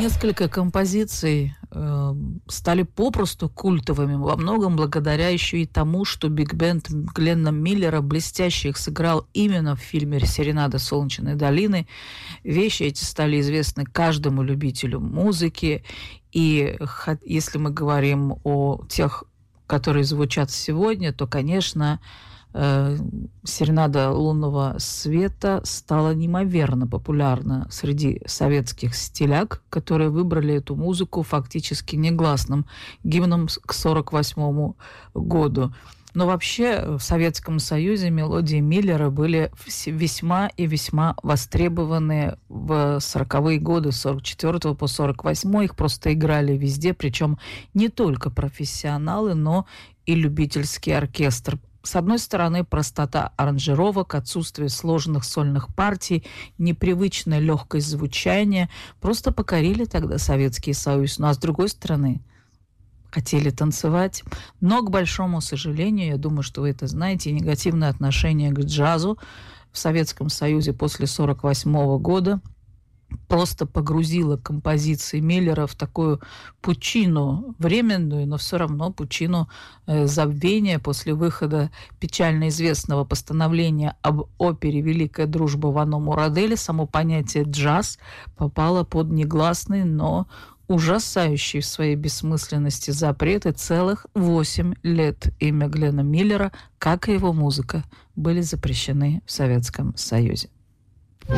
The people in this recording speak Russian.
Несколько композиций стали попросту культовыми, во многом благодаря еще и тому, что биг-бенд Гленна Миллера блестяще их сыграл именно в фильме «Серенада Солнечной долины». Вещи эти стали известны каждому любителю музыки. И если мы говорим о тех, которые звучат сегодня, то, конечно, «Серенада лунного света» стала неимоверно популярна среди советских стиляк, которые выбрали эту музыку фактически негласным гимном к 1948 году. Но вообще в Советском Союзе мелодии Миллера были весьма и весьма востребованы в 40-е годы, с 44 по 48. Их просто играли везде, причем не только профессионалы, но и любительский оркестр. С одной стороны, простота аранжировок, отсутствие сложных сольных партий, непривычная легкость звучания просто покорили тогда Советский Союз. Ну а с другой стороны, хотели танцевать. Но, к большому сожалению, я думаю, что вы это знаете, негативное отношение к джазу в Советском Союзе после 1948 года просто погрузила композиции Миллера в такую пучину временную, но все равно пучину забвения после выхода печально известного постановления об опере «Великая дружба» Вано Мураделе. Само понятие «джаз» попало под негласный, но ужасающий в своей бессмысленности запреты. Целых 8 лет имя Гленна Миллера, как и его музыка, были запрещены в Советском Союзе.